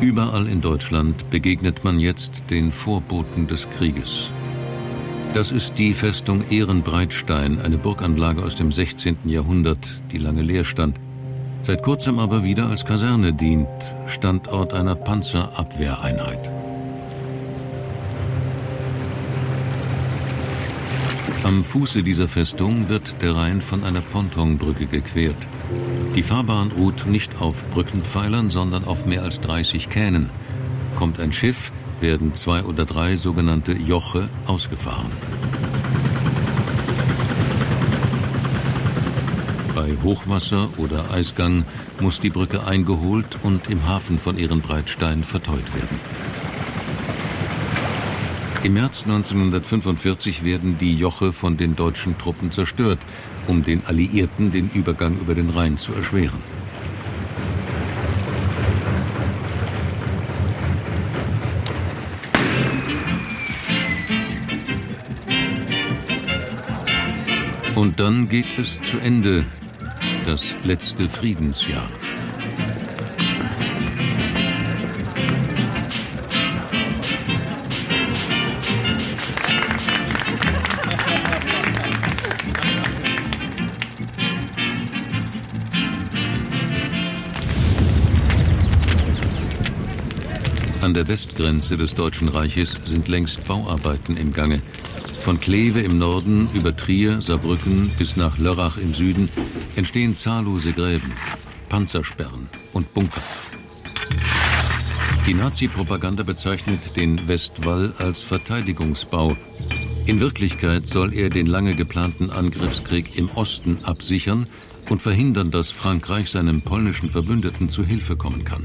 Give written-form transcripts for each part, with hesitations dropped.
Überall in Deutschland begegnet man jetzt den Vorboten des Krieges. Das ist die Festung Ehrenbreitstein, eine Burganlage aus dem 16. Jahrhundert, die lange leer stand, seit kurzem aber wieder als Kaserne dient, Standort einer Panzerabwehreinheit. Am Fuße dieser Festung wird der Rhein von einer Pontonbrücke gequert. Die Fahrbahn ruht nicht auf Brückenpfeilern, sondern auf mehr als 30 Kähnen. Kommt ein Schiff, werden 2 oder 3 sogenannte Joche ausgefahren. Bei Hochwasser oder Eisgang muss die Brücke eingeholt und im Hafen von Ehrenbreitstein verteut werden. Im März 1945 werden die Joche von den deutschen Truppen zerstört, um den Alliierten den Übergang über den Rhein zu erschweren. Und dann geht es zu Ende, das letzte Friedensjahr. An der Westgrenze des Deutschen Reiches sind längst Bauarbeiten im Gange. Von Kleve im Norden über Trier, Saarbrücken bis nach Lörrach im Süden entstehen zahllose Gräben, Panzersperren und Bunker. Die Nazi-Propaganda bezeichnet den Westwall als Verteidigungsbau. In Wirklichkeit soll er den lange geplanten Angriffskrieg im Osten absichern und verhindern, dass Frankreich seinem polnischen Verbündeten zu Hilfe kommen kann.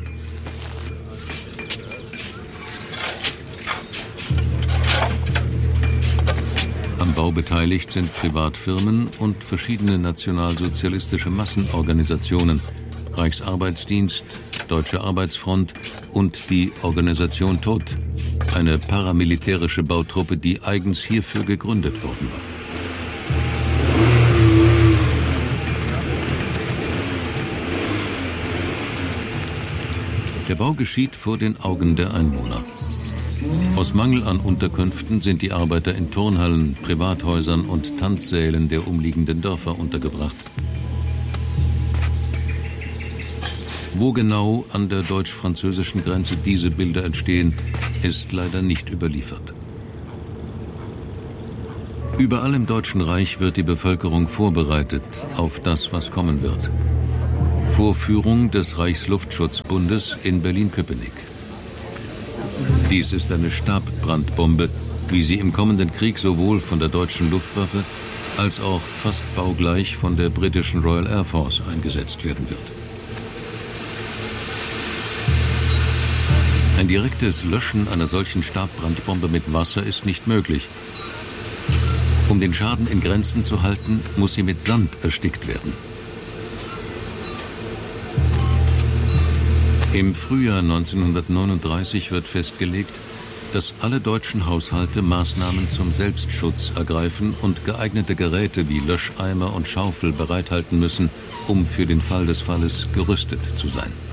Am Bau beteiligt sind Privatfirmen und verschiedene nationalsozialistische Massenorganisationen, Reichsarbeitsdienst, Deutsche Arbeitsfront und die Organisation Todt, eine paramilitärische Bautruppe, die eigens hierfür gegründet worden war. Der Bau geschieht vor den Augen der Einwohner. Aus Mangel an Unterkünften sind die Arbeiter in Turnhallen, Privathäusern und Tanzsälen der umliegenden Dörfer untergebracht. Wo genau an der deutsch-französischen Grenze diese Bilder entstehen, ist leider nicht überliefert. Überall im Deutschen Reich wird die Bevölkerung vorbereitet auf das, was kommen wird. Vorführung des Reichsluftschutzbundes in Berlin-Köpenick. Dies ist eine Stabbrandbombe, wie sie im kommenden Krieg sowohl von der deutschen Luftwaffe als auch fast baugleich von der britischen Royal Air Force eingesetzt werden wird. Ein direktes Löschen einer solchen Stabbrandbombe mit Wasser ist nicht möglich. Um den Schaden in Grenzen zu halten, muss sie mit Sand erstickt werden. Im Frühjahr 1939 wird festgelegt, dass alle deutschen Haushalte Maßnahmen zum Selbstschutz ergreifen und geeignete Geräte wie Löscheimer und Schaufel bereithalten müssen, um für den Fall des Falles gerüstet zu sein.